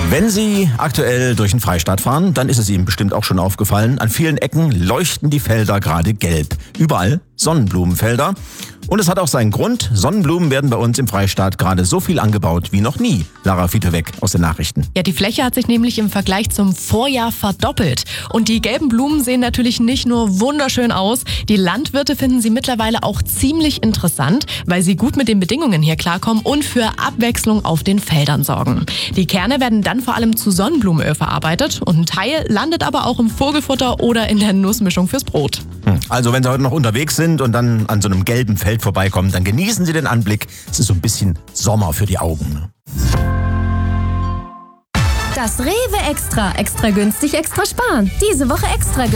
Wenn Sie aktuell durch den Freistaat fahren, dann ist es Ihnen bestimmt auch schon aufgefallen. An vielen Ecken leuchten die Felder gerade gelb. Überall Sonnenblumenfelder. Und es hat auch seinen Grund. Sonnenblumen werden bei uns im Freistaat gerade so viel angebaut wie noch nie. Lara Fieteweg aus den Nachrichten. Ja, die Fläche hat sich nämlich im Vergleich zum Vorjahr verdoppelt. Und die gelben Blumen sehen natürlich nicht nur wunderschön aus. Die Landwirte finden sie mittlerweile auch ziemlich interessant, weil sie gut mit den Bedingungen hier klarkommen und für Abwechslung auf den Feldern sorgen. Die Kerne werden dann vor allem zu Sonnenblumenöl verarbeitet und ein Teil landet aber auch im Vogelfutter oder in der Nussmischung fürs Brot. Also wenn Sie heute noch unterwegs sind und dann an so einem gelben Feld vorbeikommen, dann genießen Sie den Anblick. Es ist so ein bisschen Sommer für die Augen. Das Rewe Extra. Extra günstig, extra sparen. Diese Woche extra